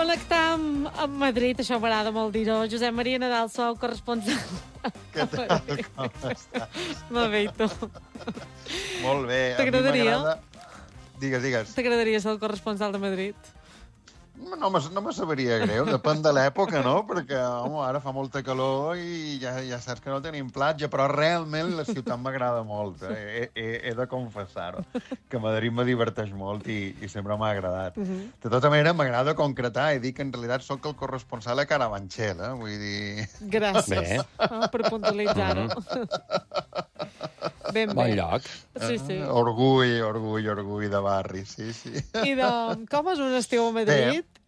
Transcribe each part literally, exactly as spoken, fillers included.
connectar amb, amb Madrid, això m'agrada molt dir-ho. Josep Maria Nadal Sou, corresponsal. Què tal? Com estàs? Molt bé, i tu? Molt bé. T'agradaria? Digues, digues. T'agradaria ser el corresponsal de Madrid? No me, no me sabria greu, depèn de l'època, no? Perquè, home, ara fa molta calor i ja, ja saps que no tenim platja, però realment la ciutat m'agrada molt. Eh? He, he, he de confessar-ho, que Madrid me diverteix molt i, i sempre m'ha agradat. Uh -huh. De tota manera, m'agrada concretar i dir que en realitat sóc el corresponsal a Carabanchel, eh? Vull dir... Gràcies oh, per puntualitzar-ho. Mm -hmm. Ben bé. Bon lloc. Sí, sí. Uh, orgull, orgull, orgull de barri, sí, sí. I de, com és un estiu a Madrid? Bé.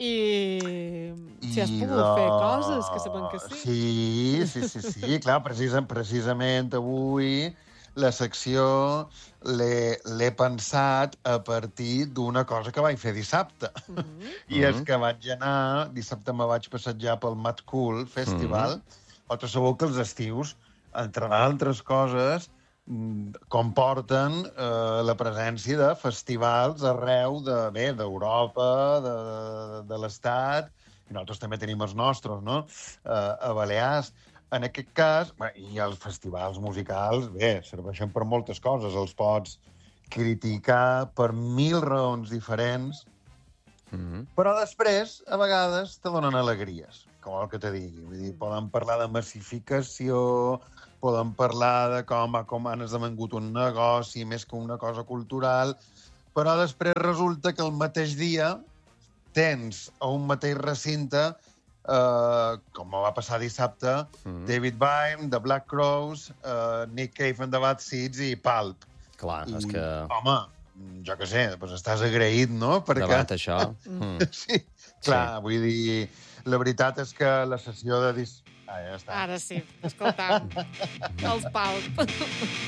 I si has pogut de... fer coses, que sabem que sí. Sí, sí, sí, sí. Clar, precisa, precisament avui la secció l'he pensat a partir d'una cosa que vaig fer dissabte. Mm -hmm. I és que vaig anar... Dissabte me vaig passejar pel Mad Cool Festival. Mm -hmm. Vosaltres sabeu que els estius, entre altres coses, comporten eh, la presència de festivals arreu de, bé, d'Europa, de, de, de l'Estat, i nosaltres també tenim els nostres, no?, eh, a Balears. En aquest cas, bé, i els festivals musicals, bé, serveixen per moltes coses. Els pots criticar per mil raons diferents, mm-hmm. però després, a vegades, te donen alegries, com el que te digui. Vull dir, poden parlar de massificació, poden parlar de com, com han esdevengut un negoci més que una cosa cultural, però després resulta que el mateix dia tens a un mateix recinte, eh, com va passar dissabte, mm. David Byrne, The Black Crowes, eh, Nick Cave and the Bad Seeds i Pulp. Clar, I, és que... Home, jo què sé, doncs estàs agraït, no? Perquè... Davant això. Mm. Sí, clar, sí. Vull dir, la veritat és que la sessió de... Dis... Ah, ja està. Ara sí, escoltam. Els Pulp.